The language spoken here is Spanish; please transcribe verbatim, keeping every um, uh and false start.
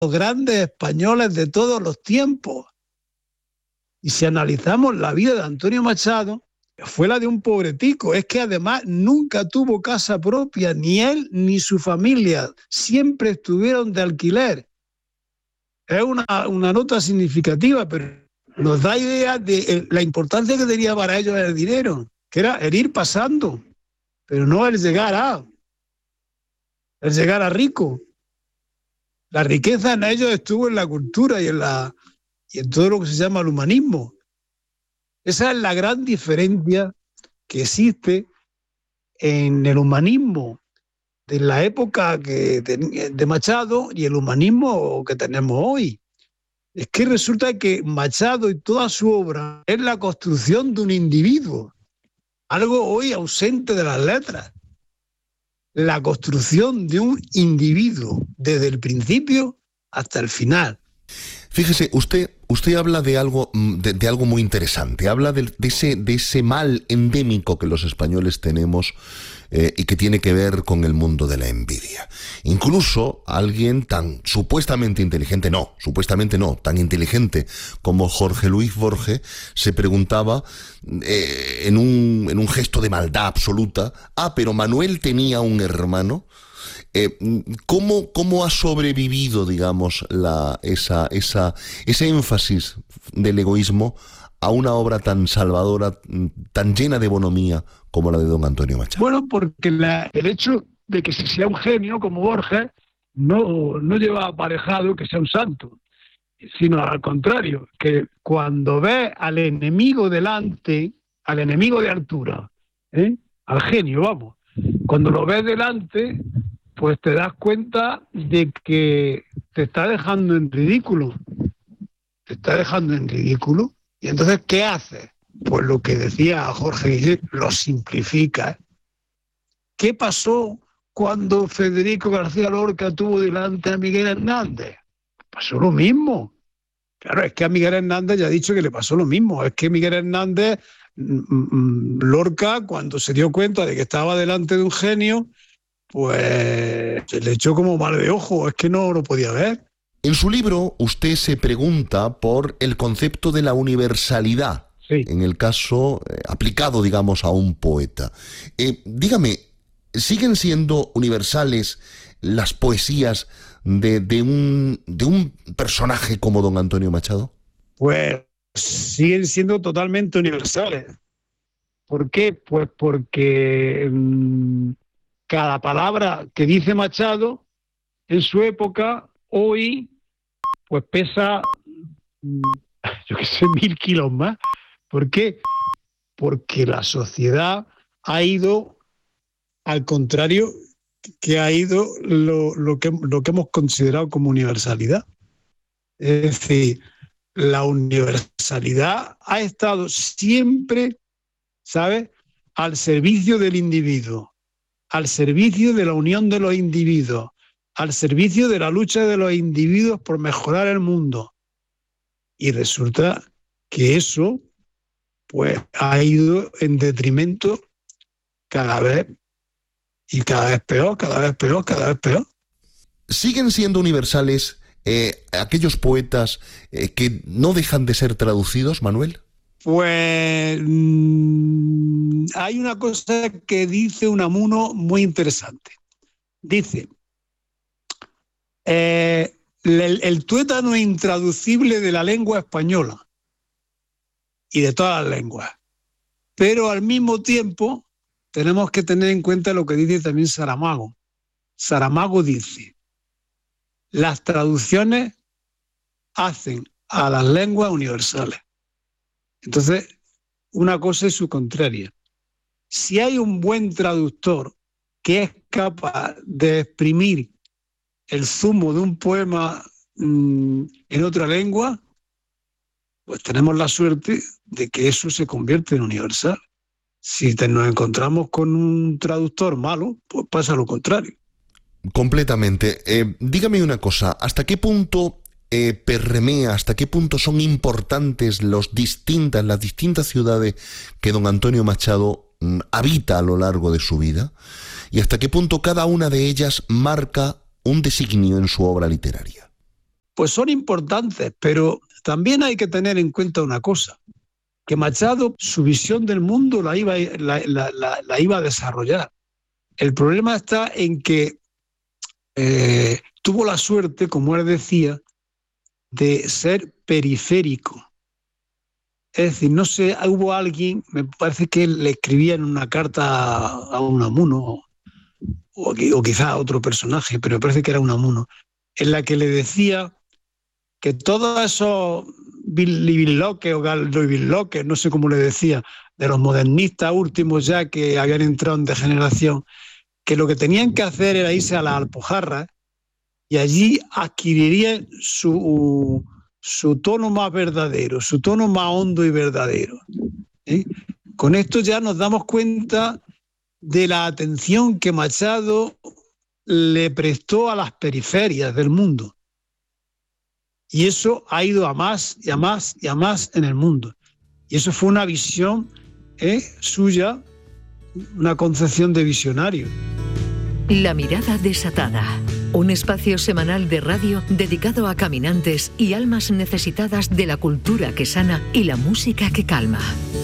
los grandes españoles de todos los tiempos. Y si analizamos la vida de Antonio Machado, fue la de un pobretico. Es que además nunca tuvo casa propia, ni él ni su familia. Siempre estuvieron de alquiler. Es una, una nota significativa, pero nos da idea de la importancia que tenía para ellos el dinero, que era el ir pasando, pero no el llegar a, el llegar a rico. La riqueza en ellos estuvo en la cultura y en, la, y en todo lo que se llama el humanismo. Esa es la gran diferencia que existe en el humanismo de la época que, de Machado y el humanismo que tenemos hoy. Es que resulta que Machado y toda su obra es la construcción de un individuo, algo hoy ausente de las letras. La construcción de un individuo, desde el principio hasta el final. Fíjese, usted, usted habla de algo, de, de algo muy interesante. Habla de, de, ese, de ese mal endémico que los españoles tenemos eh, y que tiene que ver con el mundo de la envidia. Incluso alguien tan supuestamente inteligente, no, supuestamente no, tan inteligente como Jorge Luis Borges se preguntaba eh, en, un, en un gesto de maldad absoluta: ah, pero Manuel tenía un hermano. Eh, ¿cómo, ¿Cómo ha sobrevivido, digamos, la, esa, esa, ese énfasis del egoísmo a una obra tan salvadora, tan llena de bonomía como la de don Antonio Machado? Bueno, porque la, el hecho de que se sea un genio como Borges no, no lleva aparejado que sea un santo, sino al contrario, que cuando ve al enemigo delante, al enemigo de altura, ¿eh? al genio, vamos, cuando lo ves delante, pues te das cuenta de que te está dejando en ridículo. Te está dejando en ridículo. Y entonces, ¿qué haces? Pues lo que decía Jorge, lo simplifica. ¿Qué pasó cuando Federico García Lorca tuvo delante a Miguel Hernández? Pasó lo mismo. Claro, es que a Miguel Hernández ya ha dicho que le pasó lo mismo. Es que Miguel Hernández, Lorca, cuando se dio cuenta de que estaba delante de un genio, pues se le echó como mal de ojo, es que no lo podía ver. En su libro usted se pregunta por el concepto de la universalidad, sí, en el caso eh, aplicado, digamos, a un poeta. Eh, dígame, ¿siguen siendo universales las poesías de, de, un, de un personaje como don Antonio Machado? Pues siguen siendo totalmente universales. ¿Por qué? Pues porque mmm, cada palabra que dice Machado en su época, hoy, pues pesa, yo qué sé, mil kilos más. ¿Por qué? Porque la sociedad ha ido al contrario que ha ido lo, lo, que, lo que hemos considerado como universalidad. Es decir, la universalidad ha estado siempre, ¿sabes?, al servicio del individuo, al servicio de la unión de los individuos, al servicio de la lucha de los individuos por mejorar el mundo. Y resulta que eso, pues, ha ido en detrimento cada vez, y cada vez peor, cada vez peor, cada vez peor. ¿Siguen siendo universales eh, aquellos poetas eh, que no dejan de ser traducidos, Manuel? Pues mmm, hay una cosa que dice Unamuno muy interesante. Dice, eh, el, el tuétano intraducible de la lengua española y de todas las lenguas, pero al mismo tiempo tenemos que tener en cuenta lo que dice también Saramago. Saramago dice, las traducciones hacen a las lenguas universales. Entonces, una cosa es su contraria. Si hay un buen traductor que es capaz de exprimir el zumo de un poema mmm, en otra lengua, pues tenemos la suerte de que eso se convierte en universal. Si te, nos encontramos con un traductor malo, pues pasa lo contrario. Completamente. Eh, dígame una cosa, ¿hasta qué punto eh, permea, hasta qué punto son importantes los distintas, las distintas ciudades que don Antonio Machado mm, habita a lo largo de su vida? ¿Y hasta qué punto cada una de ellas marca un designio en su obra literaria? pues son importantes, pero también hay que tener en cuenta una cosa, que Machado su visión del mundo la iba, la, la, la, la iba a desarrollar. El problema está en que eh, tuvo la suerte, como él decía, de ser periférico. Es decir, no sé, hubo alguien, me parece que él le escribía en una carta a Unamuno, o, o quizá a otro personaje, pero me parece que era Unamuno, en la que le decía que todos esos billoques o galdobilloques, no sé cómo le decía, de los modernistas últimos ya que habían entrado en degeneración, que lo que tenían que hacer era irse a las Alpujarras y allí adquirirían su, su tono más verdadero, su tono más hondo y verdadero. ¿Eh? Con esto ya nos damos cuenta de la atención que Machado le prestó a las periferias del mundo. Y eso ha ido a más y a más y a más en el mundo. Y eso fue una visión ¿eh? suya, una concepción de visionario. La mirada desatada. Un espacio semanal de radio dedicado a caminantes y almas necesitadas de la cultura que sana y la música que calma.